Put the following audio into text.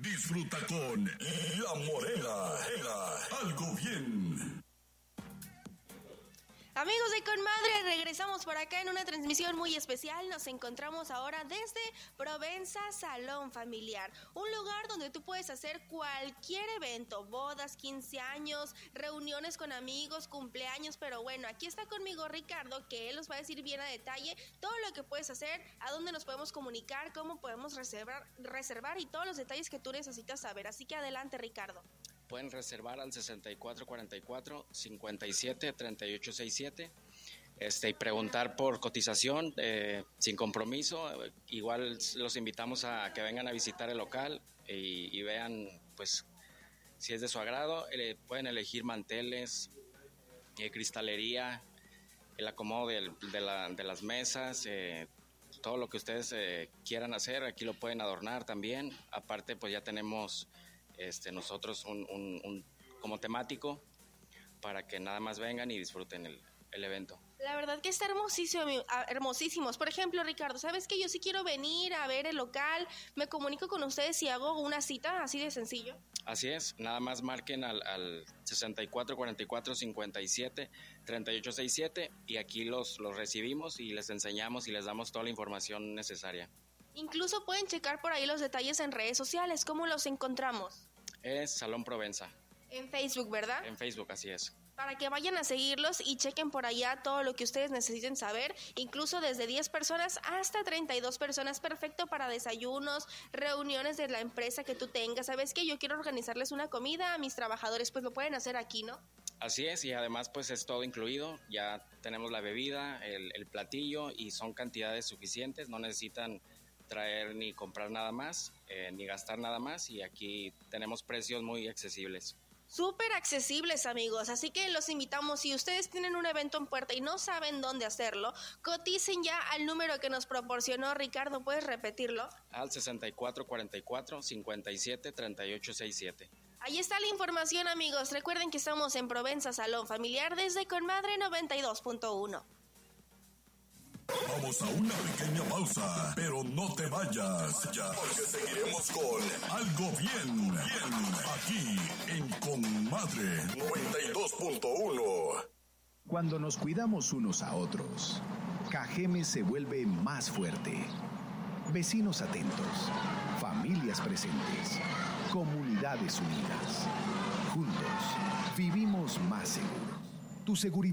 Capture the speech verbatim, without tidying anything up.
Disfruta con La Morena. Algo bien. Amigos de Con Madre, regresamos por acá en una transmisión muy especial. Nos encontramos ahora desde Provenza Salón Familiar, un lugar donde tú puedes hacer cualquier evento, bodas, quince años, reuniones con amigos, cumpleaños, pero bueno, aquí está conmigo Ricardo, que él nos va a decir bien a detalle todo lo que puedes hacer, a dónde nos podemos comunicar, cómo podemos reservar, reservar y todos los detalles que tú necesitas saber. Así que adelante, Ricardo. Pueden reservar al sesenta y cuatro cuarenta y cuatro, cincuenta y siete, treinta y ocho sesenta y siete este, y preguntar por cotización eh, sin compromiso. Igual los invitamos a que vengan a visitar el local y, y vean pues si es de su agrado. Eh, pueden elegir manteles, eh, cristalería, el acomodo de, de, la, de las mesas, eh, todo lo que ustedes eh, quieran hacer, aquí lo pueden adornar también. Aparte pues ya tenemos Este, nosotros un, un, un como temático para que nada más vengan y disfruten el, el evento. La verdad que está hermosísimo, hermosísimos. Por ejemplo, Ricardo, ¿sabes qué? Yo sí quiero venir a ver el local, me comunico con ustedes y hago una cita así de sencillo. Así es, nada más marquen al, al sesenta y cuatro cuarenta y cuatro, cincuenta y siete, treinta y ocho sesenta y siete y aquí los, los recibimos y les enseñamos y les damos toda la información necesaria. Incluso pueden checar por ahí los detalles en redes sociales. ¿Cómo los encontramos? Es Salón Provenza. En Facebook, ¿verdad? En Facebook, así es. Para que vayan a seguirlos y chequen por allá todo lo que ustedes necesiten saber, incluso desde diez personas hasta treinta y dos personas, perfecto para desayunos, reuniones de la empresa que tú tengas. ¿Sabes qué? Yo quiero organizarles una comida a mis trabajadores, pues lo pueden hacer aquí, ¿no? Así es, y además pues es todo incluido, ya tenemos la bebida, el, el platillo y son cantidades suficientes, no necesitan traer ni comprar nada más, eh, ni gastar nada más, y aquí tenemos precios muy accesibles. Súper accesibles, amigos, así que los invitamos. Si ustedes tienen un evento en puerta y no saben dónde hacerlo, coticen ya al número que nos proporcionó Ricardo. ¿Puedes repetirlo? Al sesenta y cuatro cuarenta y cuatro, cincuenta y siete, treinta y ocho sesenta y siete. Ahí está la información, amigos. Recuerden que estamos en Provenza Salón Familiar desde Con Madre noventa y dos punto uno. Vamos a una pequeña pausa, pero no te vayas, porque seguiremos con Algo Bien, bien, aquí en Comadre noventa y dos punto uno. Cuando nos cuidamos unos a otros, Cajeme se vuelve más fuerte. Vecinos atentos, familias presentes, comunidades unidas. Juntos, vivimos más seguros. Tu seguridad